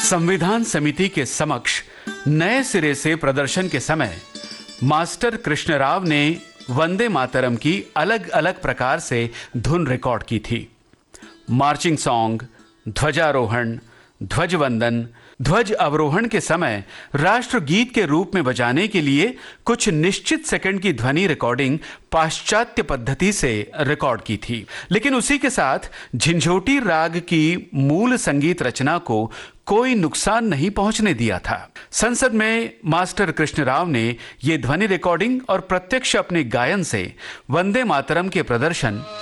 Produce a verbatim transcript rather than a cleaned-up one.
संविधान समिति के समक्ष नए सिरे से प्रदर्शन के समय मास्टर कृष्णराव ने वंदे मातरम की अलग अलग प्रकार से धुन रिकॉर्ड की थी। मार्चिंग सॉन्ग, ध्वजारोहण, ध्वजवंदन, ध्वज अवरोहण के समय राष्ट्रगीत के रूप में बजाने के लिए कुछ निश्चित सेकंड की ध्वनि रिकॉर्डिंग पाश्चात्य पद्धति से रिकॉर्ड की थी, लेकिन उसी के साथ झंझोटी राग की मूल संगीत रचना को कोई नुकसान नहीं पहुंचने दिया था। संसद में मास्टर कृष्णराव ने यह ध्वनि रिकॉर्डिंग और प्रत्यक्ष अपने गायन से वंदे मातरम के प्रदर्शन